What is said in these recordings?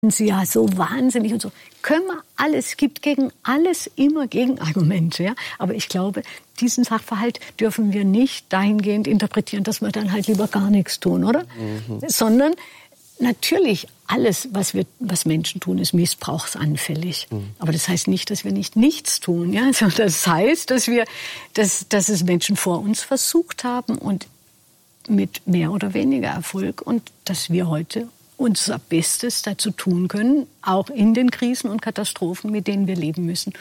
Sie ja so wahnsinnig und so. Können wir alles, es gibt gegen alles immer Gegenargumente. Ja? Aber ich glaube, diesen Sachverhalt dürfen wir nicht dahingehend interpretieren, dass wir dann halt lieber gar nichts tun, oder? Sondern natürlich, alles, was Menschen tun, ist missbrauchsanfällig. Aber das heißt nicht, dass wir nichts tun. Ja? Also das heißt, dass es Menschen vor uns versucht haben und mit mehr oder weniger Erfolg und dass wir heute unser Bestes dazu tun können, auch in den Krisen und Katastrophen, mit denen wir leben müssen,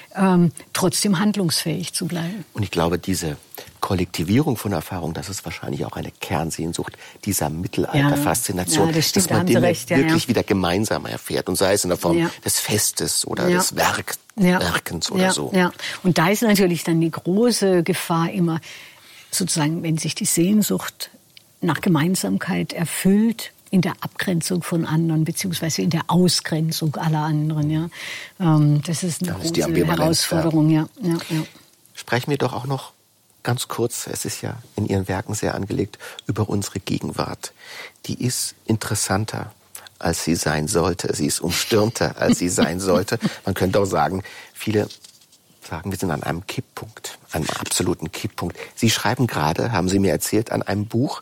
trotzdem handlungsfähig zu bleiben. Und ich glaube, diese Kollektivierung von Erfahrung, das ist wahrscheinlich auch eine Kernsehnsucht dieser Mittelalterfaszination, dass man Dinge wirklich wieder gemeinsam erfährt. Und sei es in der Form des Festes oder des Werkens oder so. Ja. Und da ist natürlich dann die große Gefahr immer, sozusagen, wenn sich die Sehnsucht nach Gemeinsamkeit erfüllt, in der Abgrenzung von anderen, beziehungsweise in der Ausgrenzung aller anderen. Ja. Das ist eine große Herausforderung. Ja. Sprechen wir doch auch noch ganz kurz, es ist ja in Ihren Werken sehr angelegt, über unsere Gegenwart. Die ist interessanter, als sie sein sollte. Sie ist umstürmter, als sie sein sollte. Man könnte auch sagen, viele sagen, wir sind an einem Kipppunkt, einem absoluten Kipppunkt. Sie schreiben gerade, haben Sie mir erzählt, an einem Buch,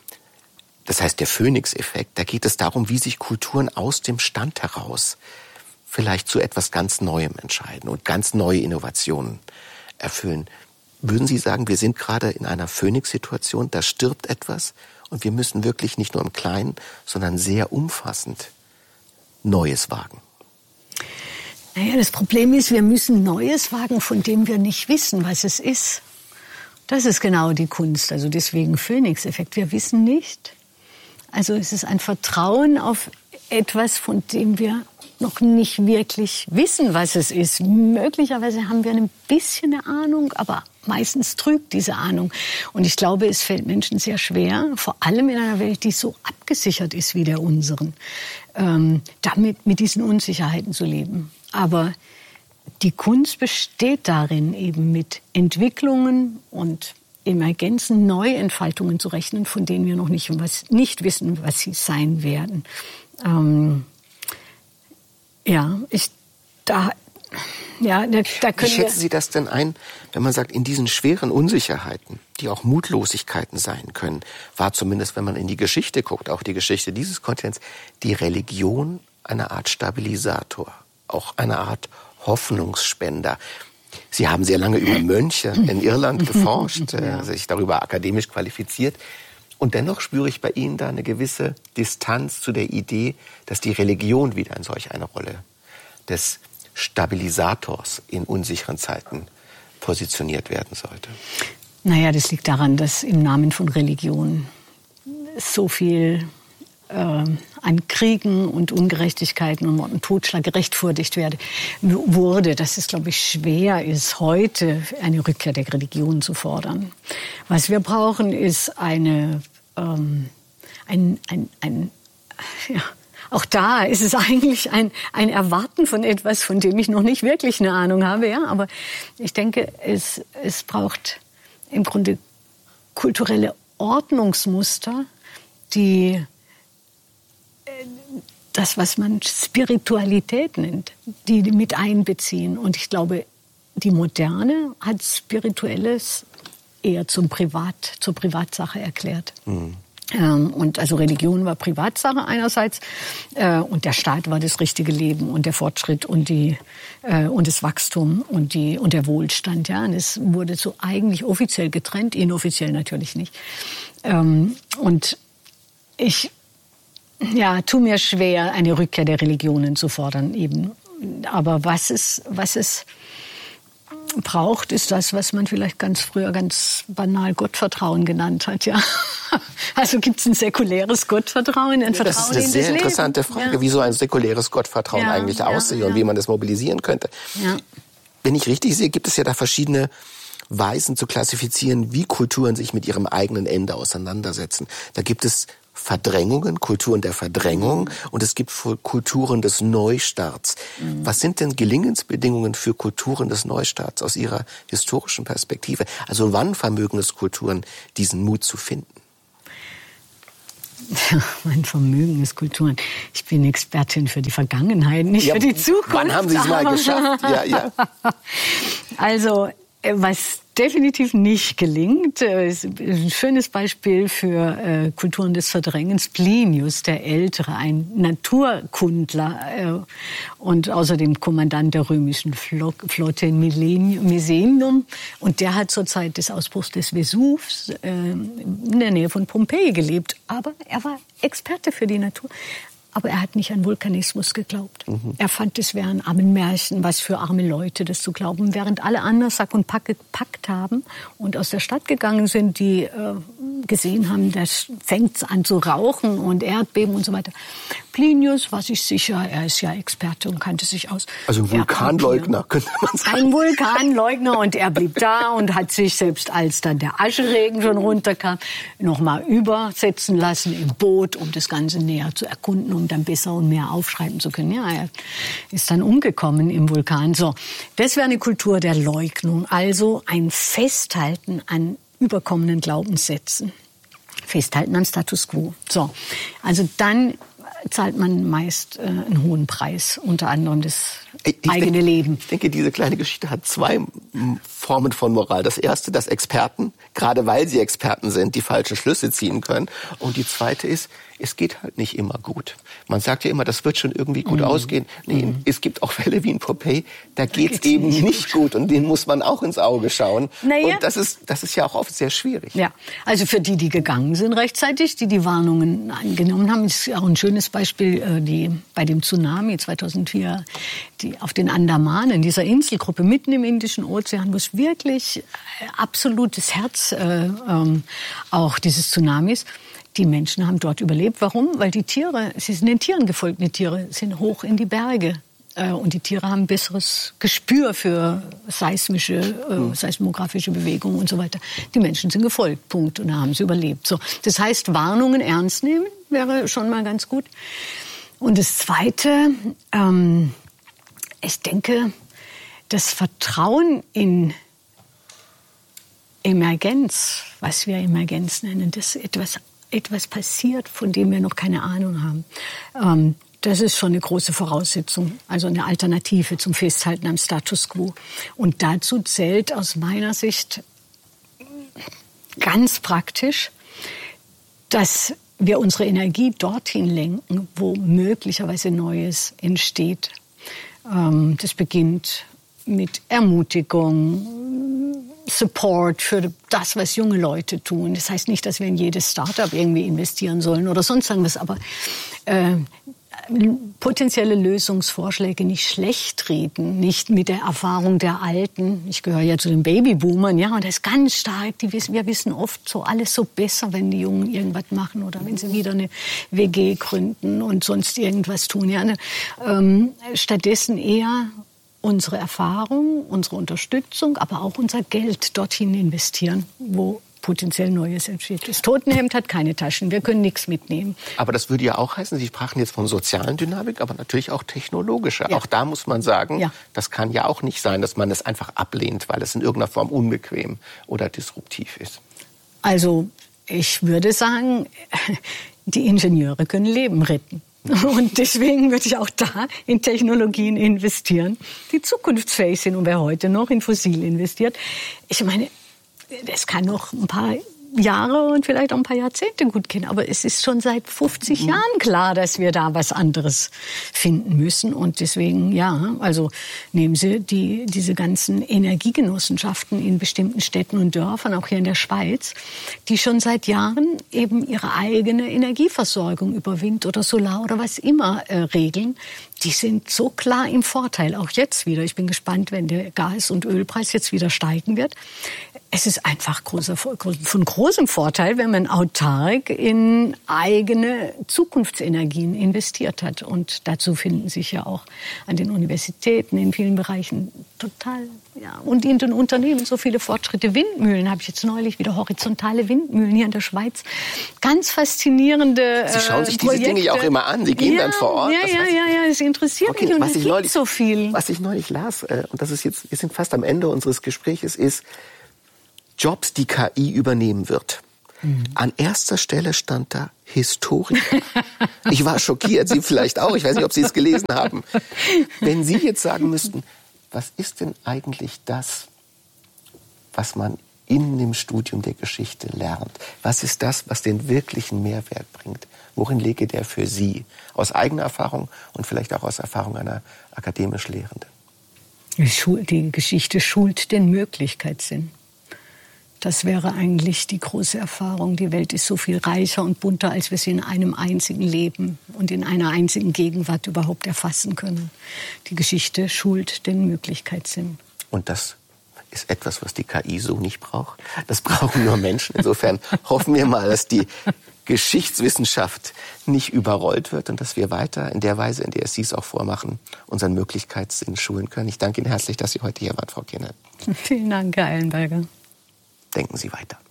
das heißt der Phoenix-Effekt. Da geht es darum, wie sich Kulturen aus dem Stand heraus vielleicht zu etwas ganz Neuem entscheiden und ganz neue Innovationen erfüllen. Würden Sie sagen, wir sind gerade in einer Phoenix-Situation, da stirbt etwas und wir müssen wirklich nicht nur im Kleinen, sondern sehr umfassend Neues wagen? Naja, das Problem ist, wir müssen Neues wagen, von dem wir nicht wissen, was es ist. Das ist genau die Kunst, also deswegen Phoenix-Effekt. Wir wissen nicht. Also es ist ein Vertrauen auf etwas, von dem wir noch nicht wirklich wissen, was es ist. Möglicherweise haben wir ein bisschen eine Ahnung, aber meistens trügt diese Ahnung. Und ich glaube, es fällt Menschen sehr schwer, vor allem in einer Welt, die so abgesichert ist wie der unseren, damit mit diesen Unsicherheiten zu leben. Aber die Kunst besteht darin, eben mit Entwicklungen und Emergenzen, Neuentfaltungen zu rechnen, von denen wir noch nicht wissen, was sie sein werden. Wie schätzen Sie das denn ein, wenn man sagt, in diesen schweren Unsicherheiten, die auch Mutlosigkeiten sein können, war zumindest, wenn man in die Geschichte guckt, auch die Geschichte dieses Kontinents, die Religion eine Art Stabilisator, auch eine Art Hoffnungsspender. Sie haben sehr lange über Mönche in Irland geforscht, sich darüber akademisch qualifiziert. Und dennoch spüre ich bei Ihnen da eine gewisse Distanz zu der Idee, dass die Religion wieder in solch eine Rolle des Stabilisators in unsicheren Zeiten positioniert werden sollte. Naja, das liegt daran, dass im Namen von Religion so viel an Kriegen und Ungerechtigkeiten und Mord und Totschlag gerechtfertigt wurde, dass es, glaube ich, schwer ist, heute eine Rückkehr der Religion zu fordern. Was wir brauchen, ist auch da ist es eigentlich ein Erwarten von etwas, von dem ich noch nicht wirklich eine Ahnung habe. Ja? Aber ich denke, es braucht im Grunde kulturelle Ordnungsmuster, die das, was man Spiritualität nennt, die mit einbeziehen. Und ich glaube, die Moderne hat Spirituelles eher zur Privatsache erklärt. Und also Religion war Privatsache einerseits und der Staat war das richtige Leben und der Fortschritt und das Wachstum und der Wohlstand. Ja, und es wurde so eigentlich offiziell getrennt, inoffiziell natürlich nicht. Und ich tue mir schwer, eine Rückkehr der Religionen zu fordern eben. Aber was es braucht, ist das, was man vielleicht ganz früher ganz banal Gottvertrauen genannt hat. Ja. Also gibt es ein säkuläres Gottvertrauen, ein Vertrauen in das Leben? Das ist eine sehr interessante Frage, wie so ein säkuläres Gottvertrauen eigentlich aussehe und wie man das mobilisieren könnte. Ja. Wenn ich richtig sehe, gibt es ja da verschiedene Weisen zu klassifizieren, wie Kulturen sich mit ihrem eigenen Ende auseinandersetzen. Da gibt es Verdrängungen, Kulturen der Verdrängung und es gibt Kulturen des Neustarts. Was sind denn Gelingensbedingungen für Kulturen des Neustarts aus Ihrer historischen Perspektive? Also wann vermögen es Kulturen, diesen Mut zu finden? Mein Vermögen ist Kulturen. Ich bin Expertin für die Vergangenheit, nicht für die Zukunft. Wann haben Sie es mal geschafft? Ja. Also, was definitiv nicht gelingt, ist ein schönes Beispiel für Kulturen des Verdrängens. Plinius, der Ältere, ein Naturkundler und außerdem Kommandant der römischen Flotte in Misenum. Und der hat zur Zeit des Ausbruchs des Vesuvs in der Nähe von Pompeji gelebt. Aber er war Experte für die Natur. Aber er hat nicht an Vulkanismus geglaubt. Er fand, es wäre ein Ammenmärchen, was für arme Leute, das zu glauben. Während alle anderen Sack und Pack gepackt haben und aus der Stadt gegangen sind, die gesehen haben, das fängt an zu rauchen und Erdbeben und so weiter. Plinius war sich sicher, er ist ja Experte und kannte sich aus. Also ein Vulkanleugner, könnte man sagen. Ein Vulkanleugner, und er blieb da und hat sich, selbst als dann der Ascheregen schon runterkam, noch mal übersetzen lassen im Boot, um das Ganze näher zu erkunden, um dann besser und mehr aufschreiben zu können. Ja, er ist dann umgekommen im Vulkan. So, das wäre eine Kultur der Leugnung, also ein Festhalten an überkommenen Glaubenssätzen. Festhalten am Status quo. So, also dann zahlt man meist einen hohen Preis, unter anderem das eigene Leben. Ich denke, diese kleine Geschichte hat zwei Formen von Moral. Das erste, dass Experten, gerade weil sie Experten sind, die falschen Schlüsse ziehen können. Und die zweite ist, es geht halt nicht immer gut. Man sagt ja immer, das wird schon irgendwie gut ausgehen. Nee, es gibt auch Fälle wie in Popeye, da geht's eben nicht gut. Und denen muss man auch ins Auge schauen. Naja. Und das ist ja auch oft sehr schwierig. Ja, also für die gegangen sind rechtzeitig, die Warnungen angenommen haben, ist auch ein schönes Beispiel, die bei dem Tsunami 2004, die auf den Andamanen, dieser Inselgruppe mitten im Indischen Ozean, wo es wirklich absolutes Herz auch dieses Tsunamis. Die Menschen haben dort überlebt. Warum? Weil die Tiere, sie sind den Tieren gefolgt. Die Tiere sind hoch in die Berge. Und die Tiere haben ein besseres Gespür für seismografische Bewegungen und so weiter. Die Menschen sind gefolgt, Punkt. Und da haben sie überlebt. So, das heißt, Warnungen ernst nehmen wäre schon mal ganz gut. Und das Zweite, ich denke, das Vertrauen in Emergenz, was wir Emergenz nennen, dass etwas passiert, von dem wir noch keine Ahnung haben. Das ist schon eine große Voraussetzung, also eine Alternative zum Festhalten am Status quo. Und dazu zählt aus meiner Sicht ganz praktisch, dass wir unsere Energie dorthin lenken, wo möglicherweise Neues entsteht. Das beginnt mit Ermutigung, Support für das, was junge Leute tun. Das heißt nicht, dass wir in jedes Start-up irgendwie investieren sollen oder sonst irgendwas, aber potenzielle Lösungsvorschläge nicht schlecht reden, nicht mit der Erfahrung der Alten. Ich gehöre ja zu den Babyboomern, ja, und das ist ganz stark. Wir wissen oft so alles so besser, wenn die Jungen irgendwas machen oder wenn sie wieder eine WG gründen und sonst irgendwas tun. Ja, stattdessen eher unsere Erfahrung, unsere Unterstützung, aber auch unser Geld dorthin investieren, wo potenziell Neues entsteht. Das Totenhemd hat keine Taschen, wir können nichts mitnehmen. Aber das würde ja auch heißen, Sie sprachen jetzt von sozialen Dynamik, aber natürlich auch technologischer. Ja. Auch da muss man sagen, das kann ja auch nicht sein, dass man es einfach ablehnt, weil es in irgendeiner Form unbequem oder disruptiv ist. Also ich würde sagen, die Ingenieure können Leben retten. Und deswegen würde ich auch da in Technologien investieren, die zukunftsfähig sind. Und wer heute noch in Fossil investiert, ich meine, das kann noch ein paar Jahre und vielleicht auch ein paar Jahrzehnte gut gehen. Aber es ist schon seit 50 Jahren klar, dass wir da was anderes finden müssen. Und deswegen, ja, also nehmen Sie diese ganzen Energiegenossenschaften in bestimmten Städten und Dörfern, auch hier in der Schweiz, die schon seit Jahren eben ihre eigene Energieversorgung über Wind oder Solar oder was immer regeln. Die sind so klar im Vorteil, auch jetzt wieder. Ich bin gespannt, wenn der Gas- und Ölpreis jetzt wieder steigen wird. Es ist einfach von großem Vorteil, wenn man autark in eigene Zukunftsenergien investiert hat. Und dazu finden sich ja auch an den Universitäten in vielen Bereichen total, ja, und in den Unternehmen so viele Fortschritte. Windmühlen habe ich jetzt neulich wieder, horizontale Windmühlen hier in der Schweiz. Ganz faszinierende Sie schauen sich diese Dinge ja auch immer an. Sie gehen dann vor Ort. Ja, das interessiert mich und es gibt so viel. Was ich neulich las, und das ist jetzt, wir sind fast am Ende unseres Gesprächs, ist Jobs, die KI übernehmen wird. An erster Stelle stand da Historiker. Ich war schockiert, Sie vielleicht auch. Ich weiß nicht, ob Sie es gelesen haben. Wenn Sie jetzt sagen müssten, was ist denn eigentlich das, was man in dem Studium der Geschichte lernt? Was ist das, was den wirklichen Mehrwert bringt? Worin läge der für Sie? Aus eigener Erfahrung und vielleicht auch aus Erfahrung einer akademisch Lehrenden. Die Geschichte schult den Möglichkeitssinn. Das wäre eigentlich die große Erfahrung. Die Welt ist so viel reicher und bunter, als wir sie in einem einzigen Leben und in einer einzigen Gegenwart überhaupt erfassen können. Die Geschichte schult den Möglichkeitssinn. Und das ist etwas, was die KI so nicht braucht. Das brauchen nur Menschen. Insofern hoffen wir mal, dass die Geschichtswissenschaft nicht überrollt wird und dass wir weiter in der Weise, in der Sie es auch vormachen, unseren Möglichkeitssinn schulen können. Ich danke Ihnen herzlich, dass Sie heute hier waren, Frau Kienert. Vielen Dank, Herr Eilenberger. Denken Sie weiter.